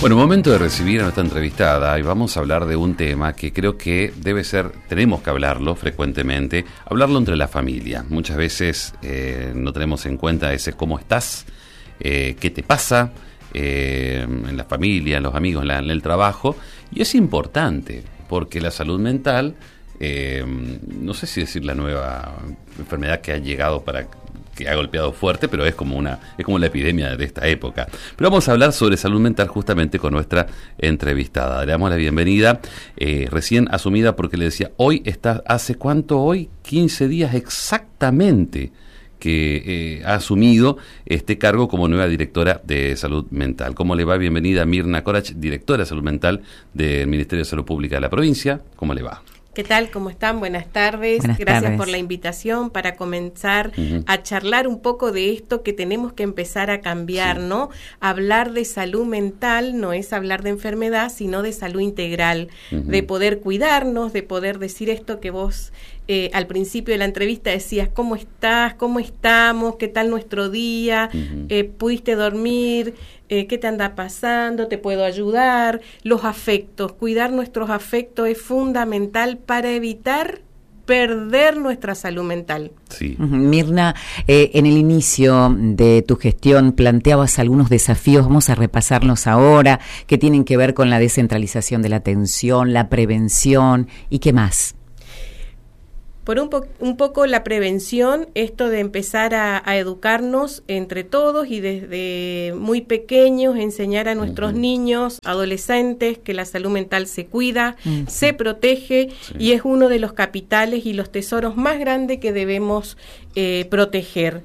Bueno, momento de recibir a nuestra entrevistada y vamos a hablar de un tema que creo que tenemos que hablarlo frecuentemente, hablarlo entre la familia. Muchas veces no tenemos en cuenta ese cómo estás, qué te pasa en la familia, en los amigos, en el trabajo, y es importante porque la salud mental, no sé si decir la nueva enfermedad que ha llegado que ha golpeado fuerte, pero es como la epidemia de esta época. Pero vamos a hablar sobre salud mental justamente con nuestra entrevistada. Le damos la bienvenida, recién asumida, porque le decía, ¿hace cuánto hoy? 15 días exactamente que ha asumido este cargo como nueva directora de salud mental. ¿Cómo le va? Bienvenida Mirna Corach, directora de salud mental del Ministerio de Salud Pública de la provincia. ¿Cómo le va? ¿Qué tal? ¿Cómo están? Buenas tardes. Gracias por la invitación para comenzar a charlar un poco de esto que tenemos que empezar a cambiar, sí, ¿no? Hablar de salud mental no es hablar de enfermedad, sino de salud integral, de poder cuidarnos, de poder decir esto que vos al principio de la entrevista decías, ¿cómo estás? ¿Cómo estamos? ¿Qué tal nuestro día? ¿Pudiste dormir? ¿Qué te anda pasando? ¿Te puedo ayudar? Los afectos, cuidar nuestros afectos es fundamental para evitar perder nuestra salud mental. Sí. Mirna, en el inicio de tu gestión planteabas algunos desafíos, vamos a repasarlos ahora, que tienen que ver con la descentralización de la atención, la prevención y qué más. Por un poco la prevención, esto de empezar a educarnos entre todos y desde muy pequeños enseñar a nuestros niños, adolescentes, que la salud mental se cuida, se protege, y es uno de los capitales y los tesoros más grandes que debemos proteger.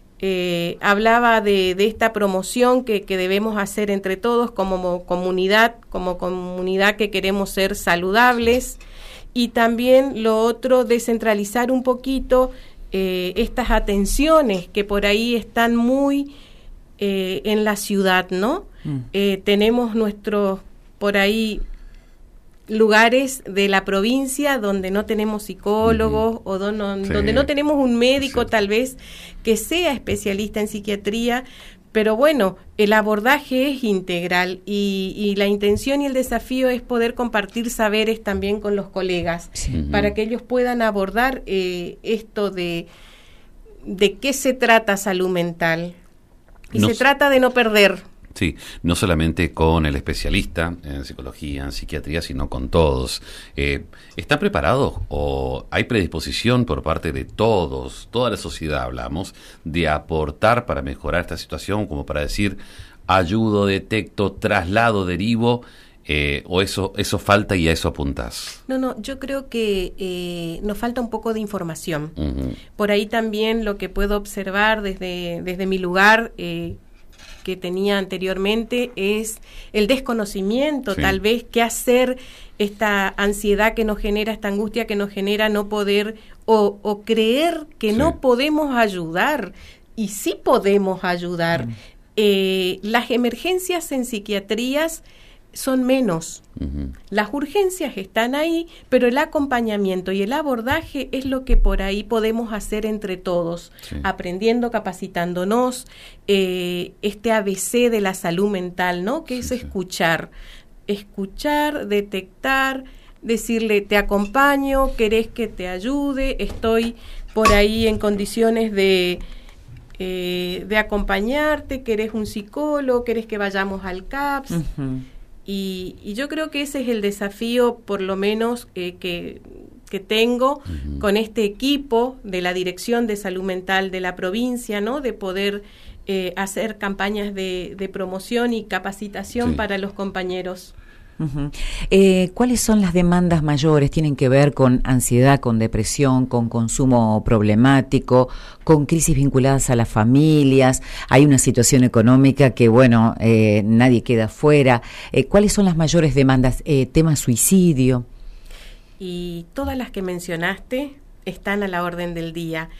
Hablaba de esta promoción que debemos hacer entre todos como comunidad que queremos ser saludables. Y también lo otro, descentralizar un poquito estas atenciones que por ahí están muy en la ciudad, ¿no? Tenemos nuestros, por ahí, lugares de la provincia donde no tenemos psicólogos o donde no tenemos un médico tal vez que sea especialista en psiquiatría. Pero bueno, el abordaje es integral y la intención y el desafío es poder compartir saberes también con los colegas, para que ellos puedan abordar esto de qué se trata salud mental. Y se trata de no perder. Sí, no solamente con el especialista en psicología, en psiquiatría, sino con todos. ¿Están preparados o hay predisposición por parte de todos, toda la sociedad, hablamos, de aportar para mejorar esta situación, como para decir, ayudo, detecto, traslado, derivo, o eso falta y a eso apuntás? No, yo creo que nos falta un poco de información. Por ahí también lo que puedo observar desde mi lugar, que tenía anteriormente, es el desconocimiento, tal vez, qué hacer, esta ansiedad que nos genera, esta angustia que nos genera no poder o creer que no podemos ayudar, y sí podemos ayudar. Las emergencias en psiquiatrías son menos. Las urgencias están ahí, pero el acompañamiento y el abordaje es lo que por ahí podemos hacer entre todos, aprendiendo, capacitándonos, este ABC de la salud mental, ¿no? Que es escuchar, detectar, decirle, te acompaño, querés que te ayude, estoy por ahí en condiciones de acompañarte, querés un psicólogo, querés que vayamos al CAPS. Y yo creo que ese es el desafío, por lo menos, que tengo con este equipo de la Dirección de Salud Mental de la provincia, ¿no? De poder hacer campañas de promoción y capacitación para los compañeros. ¿Cuáles son las demandas mayores? ¿Tienen que ver con ansiedad, con depresión, con consumo problemático, con crisis vinculadas a las familias? Hay una situación económica que, bueno, nadie queda fuera. ¿Cuáles son las mayores demandas? ¿Tema suicidio? Y todas las que mencionaste están a la orden del día.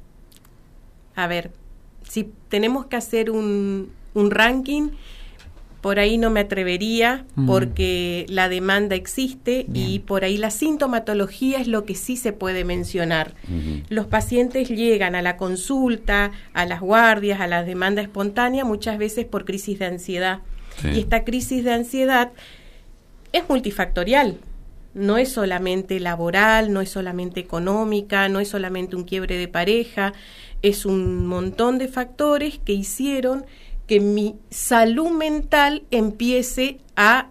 A ver, si tenemos que hacer un ranking, por ahí no me atrevería porque la demanda existe. Bien. Y por ahí la sintomatología es lo que sí se puede mencionar. Los pacientes llegan a la consulta, a las guardias, a la demanda espontánea, muchas veces por crisis de ansiedad. Sí. Y esta crisis de ansiedad es multifactorial. No es solamente laboral, no es solamente económica, no es solamente un quiebre de pareja, es un montón de factores que hicieron que mi salud mental empiece a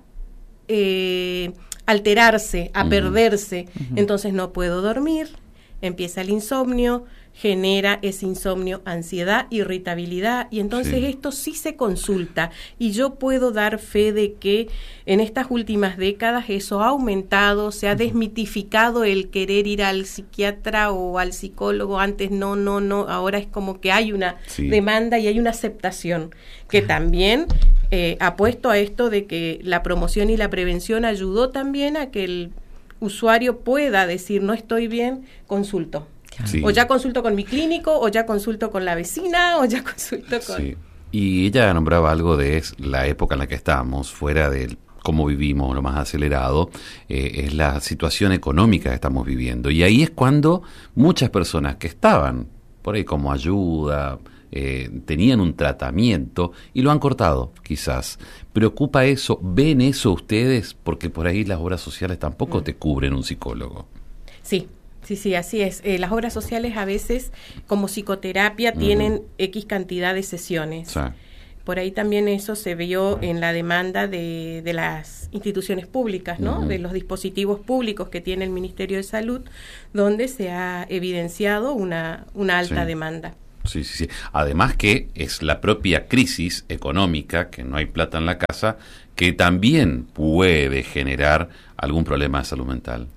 alterarse, a perderse. Entonces no puedo dormir, empieza el insomnio, genera ese insomnio, ansiedad, irritabilidad, y entonces esto sí se consulta, y yo puedo dar fe de que en estas últimas décadas eso ha aumentado, se ha desmitificado el querer ir al psiquiatra o al psicólogo. Antes no, ahora es como que hay una demanda y hay una aceptación, que también apuesto a esto de que la promoción y la prevención ayudó también a que el usuario pueda decir, no estoy bien, consulto. Sí. O ya consulto con mi clínico, o ya consulto con la vecina, o ya consulto con... Sí. Y ella nombraba algo de la época en la que estamos, fuera de cómo vivimos, lo más acelerado, es la situación económica que estamos viviendo. Y ahí es cuando muchas personas que estaban por ahí como ayuda, tenían un tratamiento y lo han cortado, quizás. ¿Preocupa eso? ¿Ven eso ustedes? Porque por ahí las obras sociales tampoco te cubren un psicólogo. Sí. Sí, así es. Las obras sociales a veces, como psicoterapia, tienen X cantidad de sesiones. Sí. Por ahí también eso se vio en la demanda de las instituciones públicas, ¿no? De los dispositivos públicos que tiene el Ministerio de Salud, donde se ha evidenciado una alta demanda. Sí. Además que es la propia crisis económica, que no hay plata en la casa, que también puede generar algún problema de salud mental.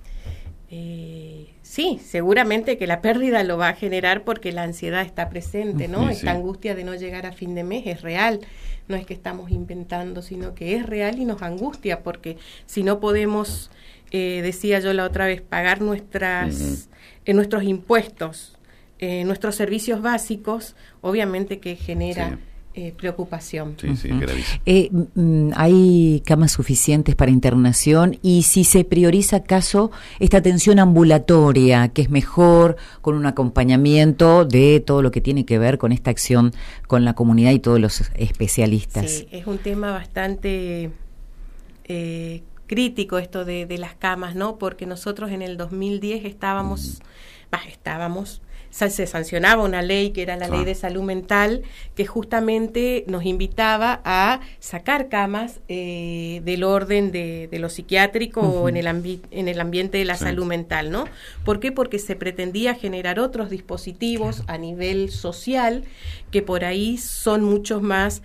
Sí, seguramente que la pérdida lo va a generar porque la ansiedad está presente, ¿no? Sí. Esta angustia de no llegar a fin de mes es real, no es que estamos inventando, sino que es real y nos angustia, porque si no podemos, decía yo la otra vez, pagar nuestros impuestos, nuestros servicios básicos, obviamente que genera... preocupación. Sí, gravísimo. ¿Hay camas suficientes para internación? Y si se prioriza acaso esta atención ambulatoria, que es mejor, con un acompañamiento de todo lo que tiene que ver con esta acción con la comunidad y todos los especialistas. Sí, es un tema bastante crítico esto de las camas, ¿no? Porque nosotros en el 2010 se sancionaba una ley que era la Ley de Salud Mental, que justamente nos invitaba a sacar camas del orden de lo psiquiátrico o en el ambiente de la salud mental, ¿no? ¿Por qué? Porque se pretendía generar otros dispositivos a nivel social que por ahí son mucho más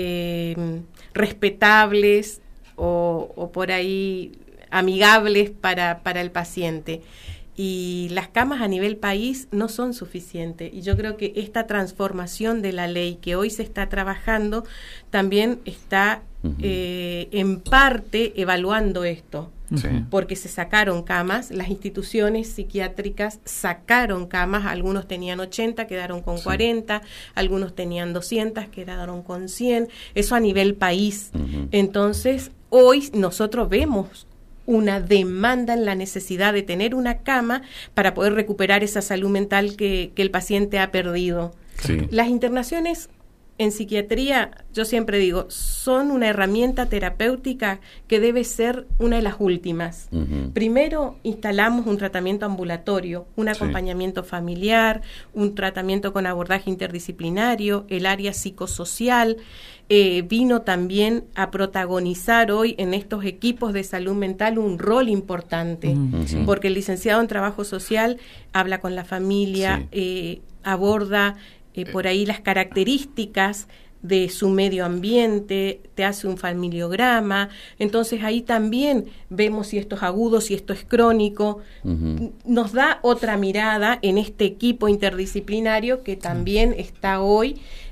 respetables o por ahí amigables para el paciente. Y las camas a nivel país no son suficientes. Y yo creo que esta transformación de la ley que hoy se está trabajando también está en parte evaluando esto. Sí. Porque se sacaron camas, las instituciones psiquiátricas sacaron camas, algunos tenían 80, quedaron con 40, algunos tenían 200, quedaron con 100, eso a nivel país. Entonces, hoy nosotros vemos una demanda en la necesidad de tener una cama para poder recuperar esa salud mental que el paciente ha perdido. Sí. Las internaciones en psiquiatría, yo siempre digo, son una herramienta terapéutica que debe ser una de las últimas. Primero instalamos un tratamiento ambulatorio, un acompañamiento familiar, un tratamiento con abordaje interdisciplinario, el área psicosocial, vino también a protagonizar hoy en estos equipos de salud mental un rol importante, porque el licenciado en trabajo social habla con la familia, aborda por ahí las características de su medio ambiente, te hace un familiograma, entonces ahí también vemos si esto es agudo, si esto es crónico, nos da otra mirada en este equipo interdisciplinario que también está hoy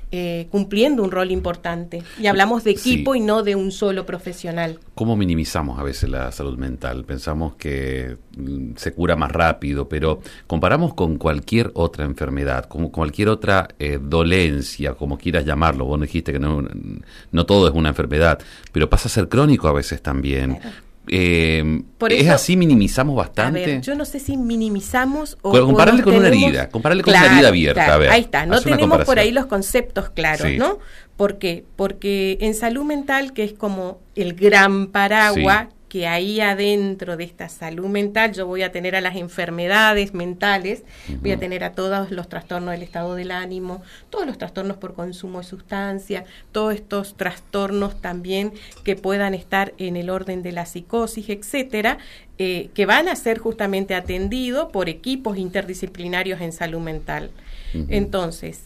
cumpliendo un rol importante. Y hablamos de equipo Sí. y no de un solo profesional. ¿Cómo minimizamos a veces la salud mental? Pensamos que se cura más rápido, pero comparamos con cualquier otra enfermedad, con cualquier otra dolencia, como quieras llamarlo. Vos dijiste que no todo es una enfermedad, pero pasa a ser crónico a veces también. Claro. ¿Es eso, así? ¿Minimizamos bastante? A ver, yo no sé si minimizamos o... Compararle con una tenemos, herida, compararle con una herida abierta. Claro, a ver, ahí está, no haz una tenemos por comparación. ahí los conceptos claros, Sí. ¿no? ¿Por qué? Porque en salud mental, que es como el gran paraguas, que ahí adentro de esta salud mental yo voy a tener a las enfermedades mentales, voy a tener a todos los trastornos del estado del ánimo, todos los trastornos por consumo de sustancia, todos estos trastornos también que puedan estar en el orden de la psicosis, etcétera, que van a ser justamente atendidos por equipos interdisciplinarios en salud mental. Entonces,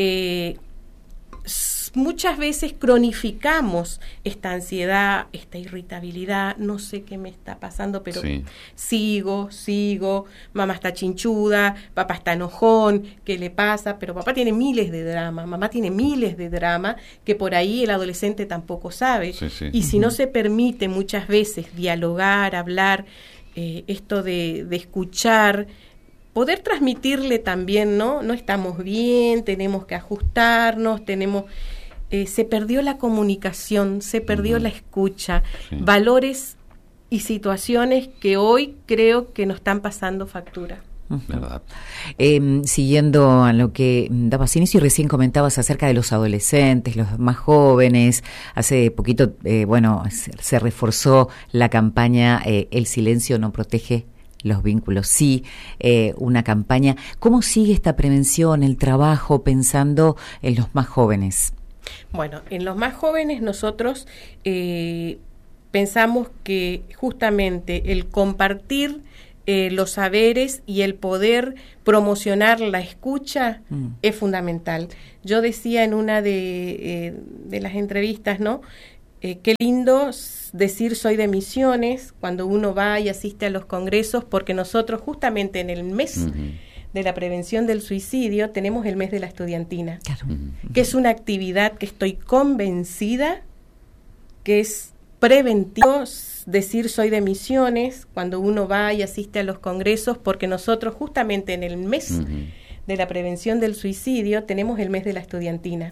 muchas veces cronificamos esta ansiedad, esta irritabilidad, no sé qué me está pasando, pero sigo, mamá está chinchuda, papá está enojón, ¿qué le pasa? Pero papá tiene miles de dramas, mamá tiene miles de dramas que por ahí el adolescente tampoco sabe. Y si no se permite muchas veces dialogar, hablar, esto de escuchar, poder transmitirle también, ¿no? No estamos bien, tenemos que ajustarnos, se perdió la comunicación, se perdió la escucha, valores y situaciones que hoy creo que nos están pasando factura. ¿Verdad? Siguiendo a lo que dabas inicio y recién comentabas acerca de los adolescentes, los más jóvenes, hace poquito, se reforzó la campaña El silencio no protege los vínculos, sí, una campaña. ¿Cómo sigue esta prevención, el trabajo, pensando en los más jóvenes? Bueno, en los más jóvenes nosotros pensamos que justamente el compartir los saberes y el poder promocionar la escucha es fundamental. Yo decía en una de las entrevistas, ¿no? Qué lindo decir soy de Misiones cuando uno va y asiste a los congresos, porque nosotros justamente en el mes de la prevención del suicidio tenemos el mes de la estudiantina, que es una actividad que estoy convencida que es preventivo decir soy de Misiones cuando uno va y asiste a los congresos, porque nosotros justamente en el mes de la prevención del suicidio tenemos el mes de la estudiantina,